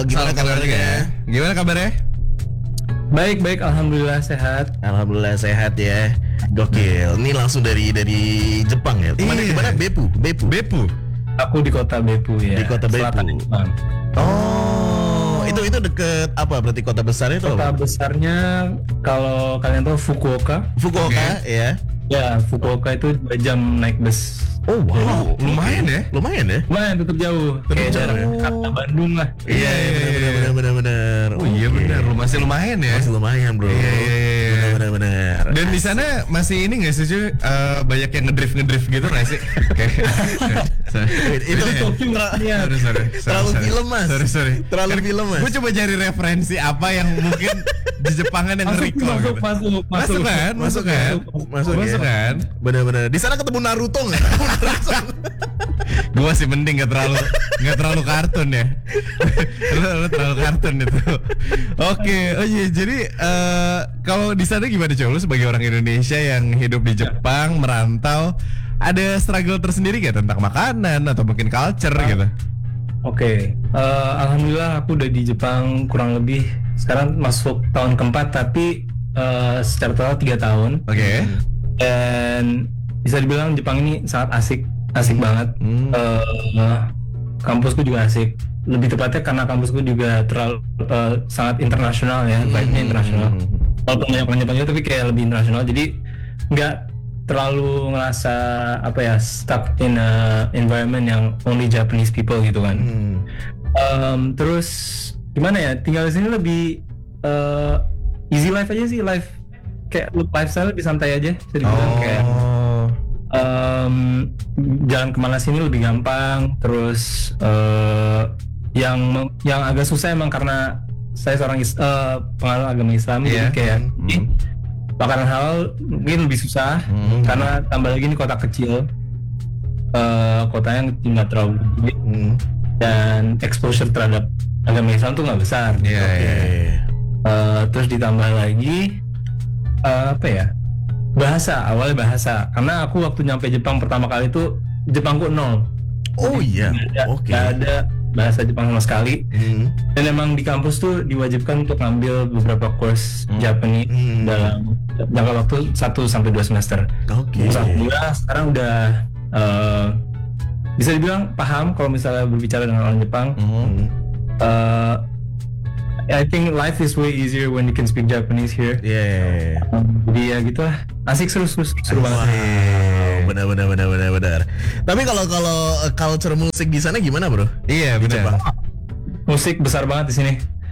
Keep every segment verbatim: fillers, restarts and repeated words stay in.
gimana kabarnya? Gimana kabarnya? Baik, baik, alhamdulillah sehat. Alhamdulillah sehat ya. Gokil. Ini langsung dari dari Jepang ya. Mana Iya. di mana? Beppu, Beppu. Beppu. Aku di kota Beppu ya. Di kota Beppu. Selatan Jepang. Oh, itu itu deket apa? Berarti kota besarnya itu Kota apa? besarnya kalau kalian tahu Fukuoka. Fukuoka ya. Ya, Fukuoka itu dua jam naik bus. Oh wow, Lumayan ya? Lumayan ya. Lumayan, tetap jauh. Kayak jauh daerah ya? Jakarta, Bandung lah. Iya, iya, benar benar benar benar. Oh iya benar, lu masih lumayan ya. Masih lumayan, Bro. Iya, iya, iya. Benar benar benar. Dan di sana masih ini nggak sih cuy? Eh, banyak yang ngedrift ngedrift gitu nggak sih? Kayak itu Tokyo ya. Sorry, sorry, sorry, terlalu sorry. film, Mas. Sorry, sorry. Terlalu film, Mas. Gue coba cari referensi apa yang mungkin di Jepangan yang Masuk, recall masuk, gitu. masuk, Masuk masuk. kan? Masuk kan? Masuk, Masuk ya. kan? Benar-benar. Di sana ketemu Naruto nggak? Gue masih mending nggak terlalu nggak terlalu kartun ya. lu, lu terlalu kartun itu. Oke, oh iya jadi eh, kalau di sana gimana coba lu sebagai orang Indonesia yang hidup di Jepang merantau, ada struggle tersendiri gak tentang makanan atau mungkin culture gitu? Oke, eh, alhamdulillah aku udah di Jepang kurang lebih sekarang masuk tahun keempat, tapi eh, secara total tiga tahun. Oke. Dan bisa dibilang Jepang ini sangat asik, asik banget. Hmm. Eh, kampusku juga asik. Lebih tepatnya karena kampusku juga terlalu eh, sangat internasional ya, vibe-nya internasional. Walaupun banyak orang Jepang juga, tapi kayak lebih internasional. Jadi nggak terlalu ngerasa apa ya stuck in a environment yang only Japanese people gitu kan. Hmm. Um, terus gimana ya, tinggal di sini lebih uh, easy life aja sih, life kayak lifestyle lebih santai aja bisa dibilang. Kayak um, jalan kemana sini lebih gampang. Terus uh, yang yang agak susah emang karena saya seorang is, uh, penganut agama Islam, Iya. jadi kayak Hmm. makanan halal mungkin lebih susah. Hmm. Karena tambah lagi ini kota kecil, uh, kota yang nggak terlalu gede, Hmm. dan exposure terhadap agama Islam tuh nggak besar. Iya, Oke. iya. Uh, terus ditambah lagi uh, apa ya, bahasa, awalnya bahasa, karena aku waktu nyampe Jepang pertama kali tuh Jepangku nol. Oh iya. Nggak ada, Oke. nggak ada bahasa Jepang sama sekali. Hmm. Dan emang di kampus tuh diwajibkan untuk ngambil beberapa course Hmm. Japanese Hmm. dalam jangka waktu satu sampai dua semester. Oke. Terus alhamdulillah sekarang udah uh, bisa dibilang paham kalau misalnya berbicara dengan orang Jepang. Hmm. Uh, I think life is way easier when you can speak Japanese here. Yeah. Um, jadi ya gitu lah, asik, seru seru seru banget. Wow, benar benar benar benar benar. Tapi kalau kalau uh, culture musik di sana gimana, Bro? Iya Di benar. Jepang. Musik besar banget di sini.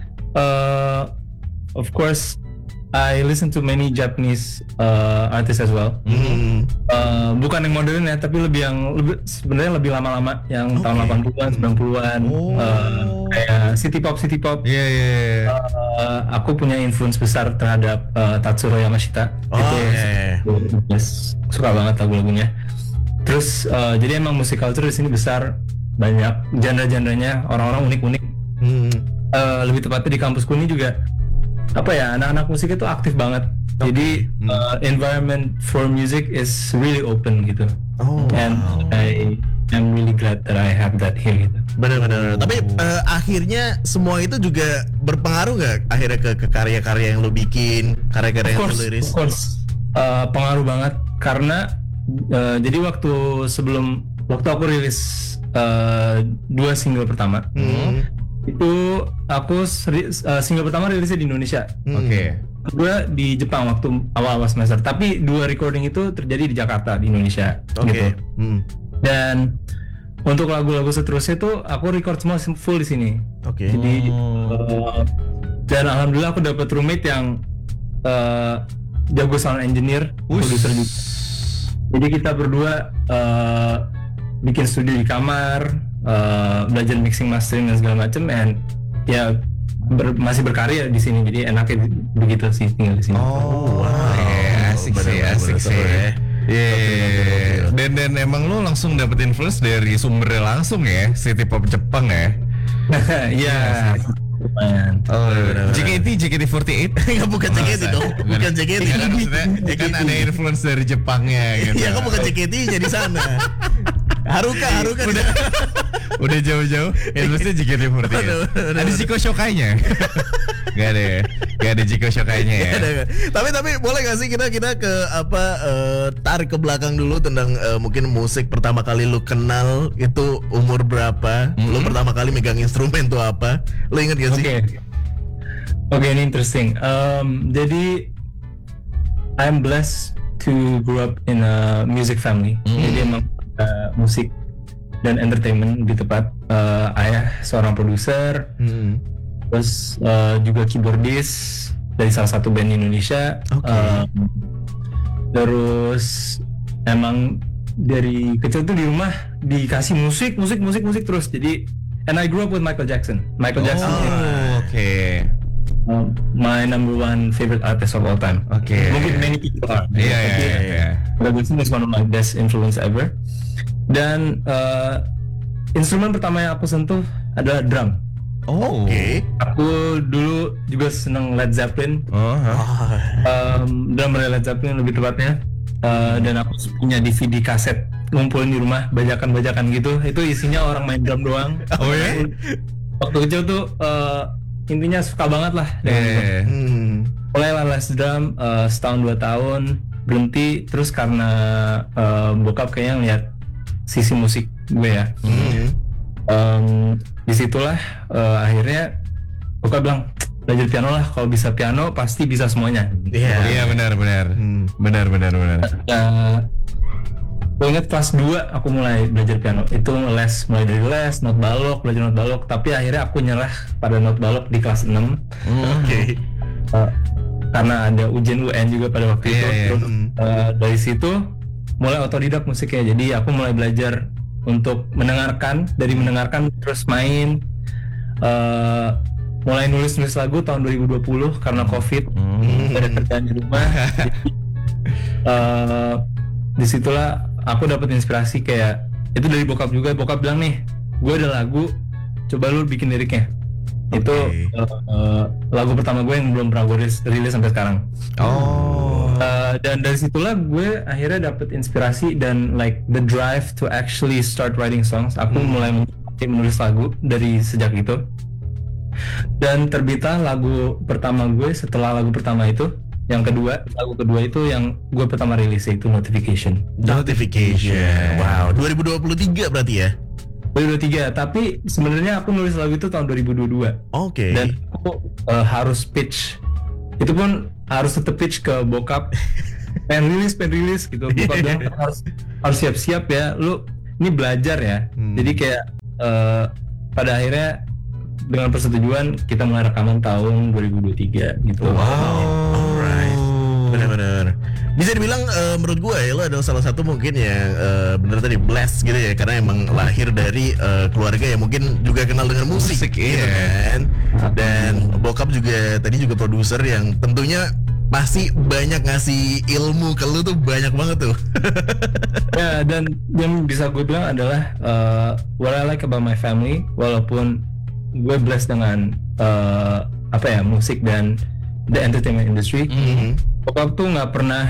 Uh, of course, I listen to many Japanese uh, artists as well. Hmm. Uh, bukan yang modern ya, tapi lebih yang lebih sebenarnya lebih lama-lama, yang tahun Oke. delapan puluhan, sembilan puluhan. Oh. Uh, kayak city pop, city pop. Iya iya. iya. Uh, aku punya influence besar terhadap uh, Tatsuro Yamashita. Oh, Itu oke. yes, suka banget lagu-lagunya. Terus uh, jadi emang musik culture di sini besar, banyak genre-genrenya, orang-orang unik-unik. Hmm. Uh, lebih tepatnya di kampusku ini juga apa ya, anak-anak musik itu aktif banget. Oke. Jadi uh, environment for music is really open gitu. Oh. And Wow. I am really glad that I have that here gitu. Benar-benar. Tapi eh, akhirnya semua itu juga berpengaruh nggak akhirnya ke, ke karya-karya yang lo bikin, karya-karya Of yang lo course, liris? of course. Uh, pengaruh banget karena uh, jadi waktu sebelum waktu aku rilis uh, dua single pertama, Hmm. itu aku seri, uh, single pertama rilisnya di Indonesia. Hmm. Oke. Kedua di Jepang waktu awal-awal semester. Tapi dua recording itu terjadi di Jakarta, di Indonesia. Oke. Gitu. Hmm. Dan untuk lagu-lagu seterusnya itu aku record semua full di sini. Oke. Jadi Hmm. uh, dan alhamdulillah aku dapat roommate yang uh, jago sound engineer, produser juga. Jadi kita berdua uh, bikin studio di kamar, uh, belajar mixing, mastering dan segala macam, and ya ber- masih berkarya di sini. Jadi enaknya begitu sih tinggal di sini. Oh, wow. Iya, asik sih, Benar-benar asik seru sih. ya. Iya. Gokil, gokil, gokil. Dan dan emang lu langsung dapet influence dari sumbernya langsung ya, city pop Jepang ya. Iya, lumayan. Oh, Benar-benar. J K T, J K T empat delapan. Enggak, bukan J K T dong. Bukan J K T. Iya kan maksudnya, ya kan ada influence dari Jepangnya gitu. Iya, kan bukan J K T-nya di sana. Haruka, Haruka udah udah jauh-jauh endorse-nya J K T empat puluh ya. Ada Chico Shokai-nya? Gak ada ya? Gak ada Chico Shokai-nya ya? Ada, ada. Tapi tapi boleh gak sih kita kita ke apa uh, tarik ke belakang dulu tentang uh, mungkin musik pertama kali lu kenal itu umur berapa? Mm-hmm. Lu pertama kali megang instrumen tuh apa? Lu inget gak sih? Oke. Okay. Oke, okay, ini interesting. Um, jadi I'm blessed to grow up in a music family. Mm. Jadi emang uh, musik dan entertainment di tepat. Uh, ayah seorang produser, mm. terus uh, juga keyboardist dari salah satu band di Indonesia. Okay. Uh, terus emang dari kecil tuh di rumah dikasih musik, musik, musik, musik terus. Jadi, and I grew up with Michael Jackson. Michael oh, Jackson. Oke. Okay. Uh, my number one favorite artist of all time. Oke. Okay. Mungkin many people are. Iya iya iya. Michael Jackson is one of my best influence ever. Dan uh, instrumen pertama yang aku sentuh adalah drum. Oh. Oke. Okay. Aku dulu juga seneng Led Zeppelin. Oh. Huh? Um, drum Led Zeppelin lebih tepatnya. Uh, dan aku punya D V D kaset ngumpulin di rumah bajakan-bajakan gitu. Itu isinya orang main drum doang. Oh ya? Waktu kecil tuh. Uh, intinya suka banget lah dengan yeah. hmm. mulai les drum uh, setahun dua tahun berhenti terus karena uh, bokap kayaknya ngeliat sisi musik gue ya. Mm. Um, disitulah uh, akhirnya bokap bilang belajar piano lah, kalau bisa piano pasti bisa semuanya. Iya yeah. yeah, benar benar hmm. benar benar benar. Uh, gue inget kelas dua aku mulai belajar piano. Itu les, mulai dari les, not balok, belajar not balok. Tapi akhirnya aku nyerah pada not balok di kelas enam. Mm. Oke. Okay. Uh, karena ada ujian U N juga pada waktu yeah, itu. Yeah. Terus uh, dari situ mulai otodidak musiknya. Jadi aku mulai belajar untuk mendengarkan, dari mendengarkan terus main. Uh, mulai nulis-nulis lagu tahun dua ribu dua puluh karena COVID. Mm. Ada kerjaan di rumah. Jadi, uh, disitulah aku dapat inspirasi kayak itu dari bokap juga. Bokap bilang nih, gue ada lagu, coba lu bikin liriknya. Okay. Itu uh, uh, lagu pertama gue yang belum pernah gue rilis, rilis sampai sekarang. Oh. Uh, dan dari situlah gue akhirnya dapat inspirasi dan like the drive to actually start writing songs. Aku hmm. mulai menulis lagu dari sejak itu. Dan terbitlah lagu pertama gue setelah lagu pertama itu. Yang kedua, lagu kedua itu yang gue pertama rilis itu Notification. Notification. Wow, dua ribu dua puluh tiga berarti ya? dua ribu dua puluh tiga, tapi sebenarnya aku nulis lagu itu tahun dua ribu dua puluh dua. Oke. Okay. Dan aku uh, harus pitch. Itu pun harus tetap pitch ke bokap. pengen rilis, pengen rilis gitu. Bokap bilang harus harus siap-siap ya. Lu ini belajar ya. Hmm. Jadi kayak uh, pada akhirnya dengan persetujuan kita mulai rekaman tahun dua ribu dua puluh tiga gitu. Wow. Benar-benar. Bisa dibilang uh, menurut gue ya lo adalah salah satu mungkin yang uh, benar tadi blessed gitu ya, karena emang lahir dari uh, keluarga yang mungkin juga kenal dengan musik, musik gitu iya. kan. Dan bokap juga tadi juga produser yang tentunya pasti banyak ngasih ilmu ke lu tuh, banyak banget tuh. Ya, dan yang bisa gue bilang adalah uh, what I like about my family, walaupun gue blessed dengan uh, apa ya musik dan the entertainment industry. Mm-hmm. Bokap tuh nggak pernah,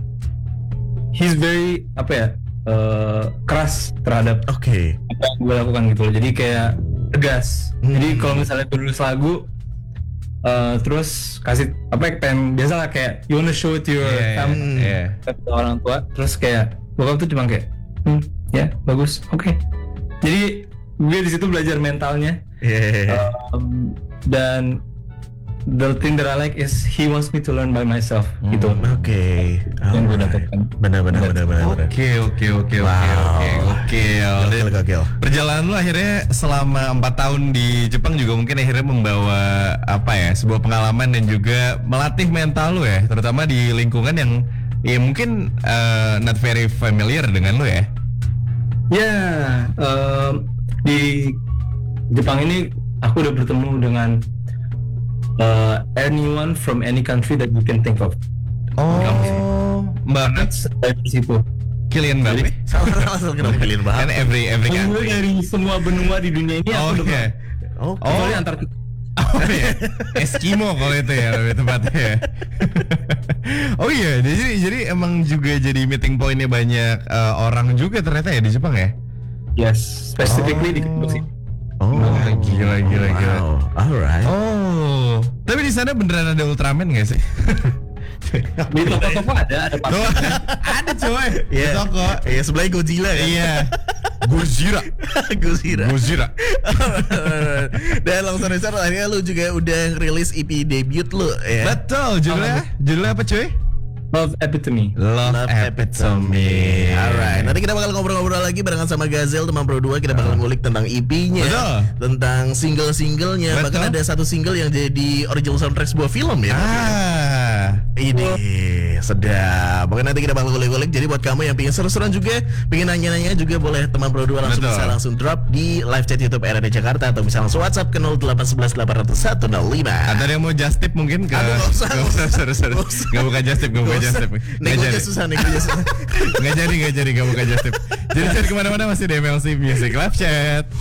he's very apa ya uh, keras terhadap okay. apa yang gue lakukan gitu loh. Jadi kayak tegas. Mm-hmm. Jadi kalau misalnya gue nulis lagu, uh, terus kasih apa pengen biasa lah kayak you wanna show it to your yeah, family, yeah. ke orang tua. Terus kayak bokap tuh cuma kayak, hmm, ya bagus, oke. Okay. Jadi gue di situ belajar mentalnya. Yeah. Um, dan the thing that I like is he wants me to learn by myself hmm. gitu. Oke. Okay. Yang gue dapatkan. Benar-benar benar-benar. Oke oke oke oke oke oke. Oke. Perjalanan lu akhirnya selama empat tahun di Jepang juga mungkin akhirnya membawa apa ya, sebuah pengalaman dan juga melatih mental lu ya, terutama di lingkungan yang ya mungkin uh, not very familiar dengan lu ya. Ya, yeah, um, di Jepang ini aku udah bertemu dengan Uh, anyone from any country that you can think of. Oh, Mbappe dari situ. Kylian Mbappe. Salah-salah kenapa Kylian Mbappe? And every every country. Dari semua benua di dunia ini oh, aku udah. Oh, oh, oh. Antartika. Oh iya, Eskimo kalau itu ya lebih tepatnya ya. Oh iya, jadi jadi emang juga jadi meeting pointnya banyak uh, orang juga ternyata ya di Jepang ya. Yes, specifically di Kendal City. Oh, gila gila gila. wow. Alright. Oh, tapi di sana beneran ada Ultraman nggak sih? Di toko-toko ada, ada Oh, pameran. ada coy. Di Iya. toko. Iya, sebelahnya Godzilla kan. Iya. Gojira. Godzilla. Gojira. Dan langsung besar akhirnya lu juga udah rilis E P debut lu ya. Betul, judulnya judulnya apa cuy? Love Epitome. Love, Love Epitome. Alright, nanti kita bakal ngobrol-ngobrol lagi barengan sama Gazel teman Pro dua. Kita bakal ngulik tentang E P-nya, Betul. tentang single-singlenya. Betul. Bahkan ada satu single yang jadi original soundtrack sebuah film ya. Ah. Ini sedap. Pokoknya nanti kita bakal ngulik-ngulik. Jadi buat kamu yang pengen seru-seruan juga, pengen nanya-nanya juga, boleh teman Pro dua langsung Betul. bisa langsung drop di live chat YouTube R R D Jakarta atau bisa langsung WhatsApp ke nol delapan satu satu delapan nol satu nol lima. Ada yang mau just tip mungkin ke Aduh, nggak usah, Nggak usah, sorry, sorry. nggak usah. Nggak buka just tip, nggak buka just tip. Nggak Nego jadi. aja susah, nego aja susah. Nggak jadi, nggak jadi, nggak buka just tip. Jadi cari kemana-mana masih di M L C Music Live Chat.